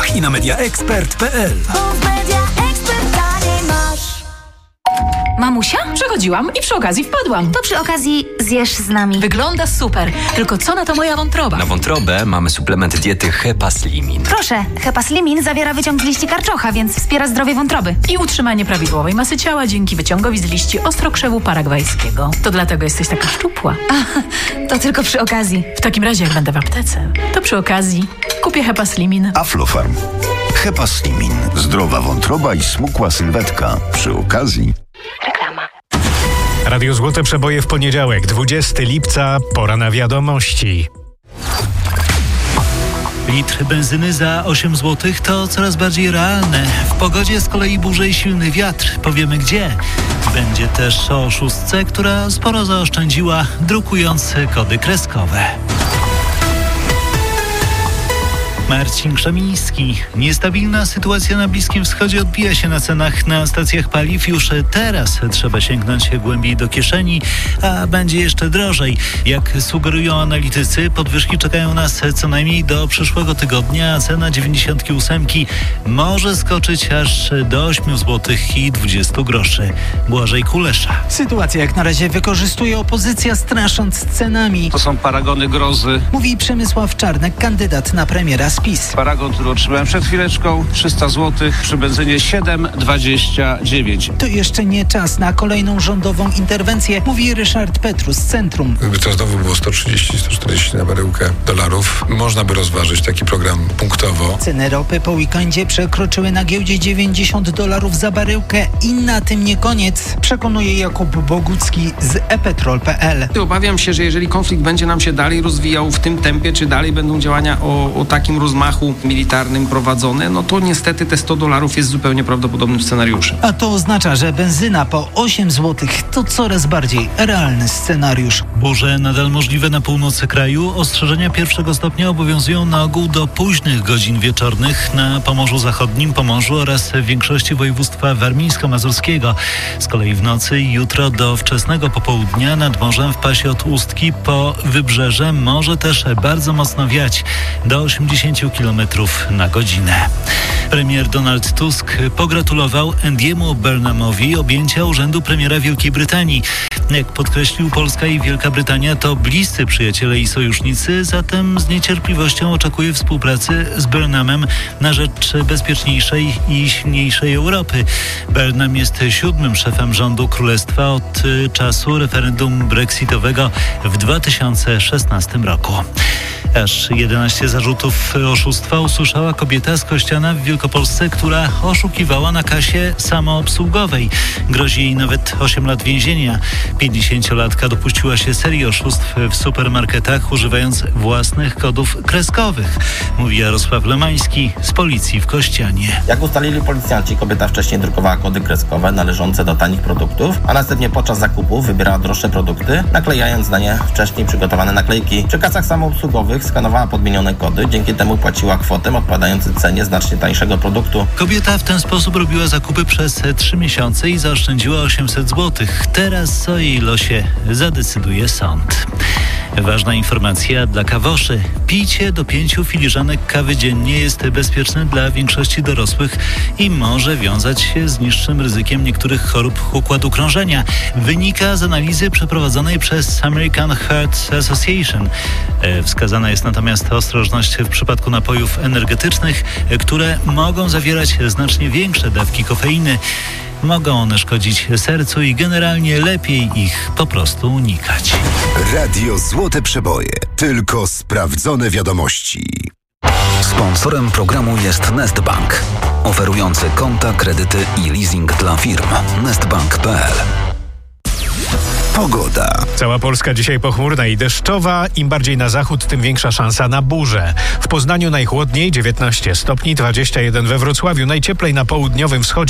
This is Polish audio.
i na mediaexpert.pl. Mamusia? Przechodziłam i przy okazji wpadłam. To przy okazji zjesz z nami. Wygląda super, tylko co na to moja wątroba? Na wątrobę mamy suplement diety Hepaslimin. Proszę, Hepaslimin zawiera wyciąg z liści karczocha, więc wspiera zdrowie wątroby. I utrzymanie prawidłowej masy ciała dzięki wyciągowi z liści ostrokrzewu paragwajskiego. To dlatego jesteś taka szczupła. To tylko przy okazji. W takim razie, jak będę w aptece, to przy okazji kupię Hepaslimin. Aflofarm. Hepaslimin. Zdrowa wątroba i smukła sylwetka. Przy okazji. Reklama. Radio Złote Przeboje w poniedziałek, 20 lipca, pora na wiadomości. Litr benzyny za 8 zł to coraz bardziej realne. W pogodzie z kolei burze i silny wiatr. Powiemy gdzie. Będzie też o szóstce, która sporo zaoszczędziła, drukując kody kreskowe. Marcin Krzemiński. Niestabilna sytuacja na Bliskim Wschodzie odbija się na cenach na stacjach paliw. Już teraz trzeba sięgnąć głębiej do kieszeni, a będzie jeszcze drożej. Jak sugerują analitycy, podwyżki czekają nas co najmniej do przyszłego tygodnia, a cena 98 może skoczyć aż do 8 zł i 20 groszy. Błażej Kulesza. Sytuację jak na razie wykorzystuje opozycja, strasząc cenami. To są paragony grozy. Mówi Przemysław Czarnek, kandydat na premiera z PiS. Paragon, który otrzymałem przed chwileczką, 300 zł, przy benzynie 7,29. To jeszcze nie czas na kolejną rządową interwencję, mówi Ryszard Petrus z Centrum. Gdyby to znowu było 130-140 na baryłkę dolarów, można by rozważyć taki program punktowo. Ceny ropy po weekendzie przekroczyły na giełdzie $90 za baryłkę i na tym nie koniec, przekonuje Jakub Bogucki z ePetrol.pl. Obawiam się, że jeżeli konflikt będzie nam się dalej rozwijał w tym tempie, czy dalej będą działania o takim rozmachu militarnym prowadzone, no to niestety te $100 jest zupełnie prawdopodobnym scenariuszem. A to oznacza, że benzyna po 8 zł to coraz bardziej realny scenariusz. Burze nadal możliwe na północy kraju. Ostrzeżenia pierwszego stopnia obowiązują na ogół do późnych godzin wieczornych na Pomorzu Zachodnim, Pomorzu oraz w większości województwa warmińsko-mazurskiego. Z kolei w nocy i jutro do wczesnego popołudnia nad morzem w pasie od Ustki po wybrzeże może też bardzo mocno wiać do 80 km na godzinę. Premier Donald Tusk pogratulował Andiemu Burnhamowi objęcia urzędu premiera Wielkiej Brytanii. Jak podkreślił, Polska i Wielka Brytania to bliscy przyjaciele i sojusznicy, zatem z niecierpliwością oczekuje współpracy z Burnhamem na rzecz bezpieczniejszej i silniejszej Europy. Burnham jest 7. szefem rządu Królestwa od czasu referendum brexitowego w 2016 roku. Aż 11 zarzutów oszustwa usłyszała kobieta z Kościana w Wielkopolsce, która oszukiwała na kasie samoobsługowej. Grozi jej nawet 8 lat więzienia. 50-latka dopuściła się serii oszustw w supermarketach, używając własnych kodów kreskowych, mówi Jarosław Lemański z policji w Kościanie. Jak ustalili policjanci, kobieta wcześniej drukowała kody kreskowe należące do tanich produktów, a następnie podczas zakupu wybierała droższe produkty, naklejając na nie wcześniej przygotowane naklejki. Przy kasach samoobsługowych skanowała podmienione kody, dzięki temu płaciła kwotę odpowiadającą cenie znacznie tańszego produktu. Kobieta w ten sposób robiła zakupy przez 3 miesiące i zaoszczędziła 800 zł. Teraz o jej losie zadecyduje sąd. Ważna informacja dla kawoszy. Picie do 5 filiżanek kawy dziennie jest bezpieczne dla większości dorosłych i może wiązać się z niższym ryzykiem niektórych chorób układu krążenia. Wynika z analizy przeprowadzonej przez American Heart Association. Wskazana jest natomiast ostrożność w przypadku napojów energetycznych, które mogą zawierać znacznie większe dawki kofeiny. Mogą one szkodzić sercu i generalnie lepiej ich po prostu unikać. Radio Złote Przeboje. Tylko sprawdzone wiadomości. Sponsorem programu jest Nestbank, oferujący konta, kredyty i leasing dla firm. Nestbank.pl. Pogoda. Cała Polska dzisiaj pochmurna i deszczowa. Im bardziej na zachód, tym większa szansa na burzę. W Poznaniu najchłodniej 19 stopni, 21 we Wrocławiu, najcieplej na południowym wschodzie.